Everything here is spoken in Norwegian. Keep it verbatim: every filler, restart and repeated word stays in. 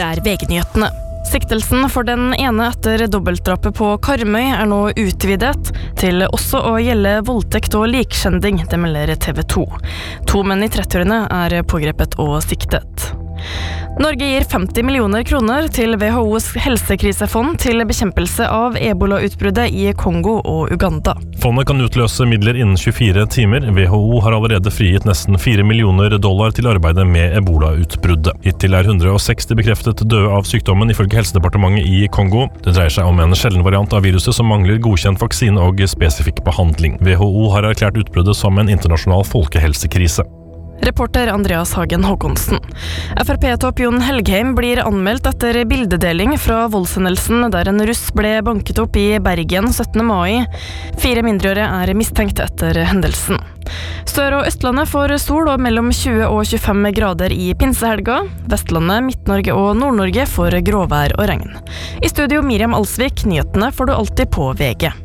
Her er V G-nyhetene. Siktelsen for den ene etter dobbeltdrapet på Karmøy er nå utvidet til også å gjelde voldtekt og likskjending, det melder T V to. To menn i trettiårene er pågrepet og siktet. Norge gir femti millioner kroner til W H O's helsekrisefond til bekjempelse av ebola-utbruddet i Kongo og Uganda. Fondet kan utløse midler innen tjuefire timer. W H O har allerede frigitt nesten fire millioner dollar til arbeidet med ebola-utbruddet. Hittil er hundre og seksti bekreftet døde av sykdommen ifølge Helsedepartementet i Kongo. Det dreier seg om en sjelden variant av viruset som mangler godkjent vaksine og spesifikk behandling. W H O har erklært utbruddet som en internasjonal folkehelsekrise. Reporter Andreas Hagen Håkonsen. F R P-topp Jon Helgheim blir anmeldt etter bildedeling fra voldshendelsen der en russ ble banket opp i Bergen syttende mai. Fire mindreårige er mistenkt etter hendelsen. Sør- og Østlandet får sol og mellom tjue og tjuefem grader i pinsehelga. Vestlandet, Midt-Norge og Nord-Norge får gråvær og regn. I studio Miriam Alsvik, nyhetene får du alltid på V G.